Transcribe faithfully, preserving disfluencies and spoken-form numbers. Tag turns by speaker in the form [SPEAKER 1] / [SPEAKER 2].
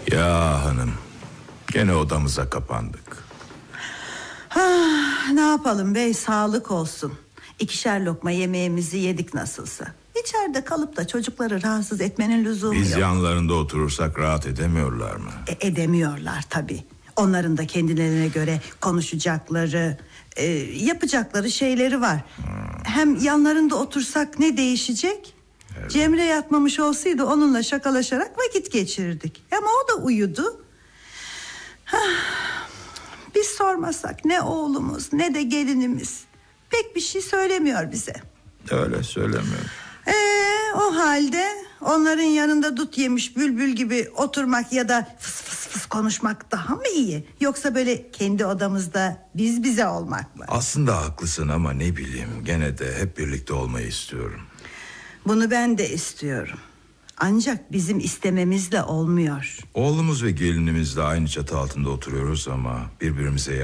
[SPEAKER 1] Ya hanım, gene odamıza kapandık.
[SPEAKER 2] Ah, ne yapalım bey, sağlık olsun. İkişer lokma yemeğimizi yedik nasılsa. İçeride kalıp da çocukları rahatsız etmenin lüzumu
[SPEAKER 1] Biz
[SPEAKER 2] yok.
[SPEAKER 1] yanlarında oturursak rahat edemiyorlar mı?
[SPEAKER 2] E, edemiyorlar tabii. Onların da kendilerine göre konuşacakları, e, yapacakları şeyleri var. Hmm. Hem yanlarında otursak ne değişecek? Evet. Cemre yatmamış olsaydı onunla şakalaşarak vakit geçirirdik. Ama o da uyudu. Biz sormasak ne oğlumuz ne de gelinimiz pek bir şey söylemiyor bize.
[SPEAKER 1] Öyle söylemiyor.
[SPEAKER 2] Ee, o halde onların yanında dut yemiş bülbül gibi oturmak ya da fıs fıs fıs konuşmak daha mı iyi? Yoksa böyle kendi odamızda biz bize olmak mı?
[SPEAKER 1] Aslında haklısın ama ne bileyim, gene de hep birlikte olmayı istiyorum.
[SPEAKER 2] Bunu ben de istiyorum. Ancak bizim istememizle olmuyor.
[SPEAKER 1] Oğlumuz ve gelinimizle aynı çatı altında oturuyoruz ama birbirimize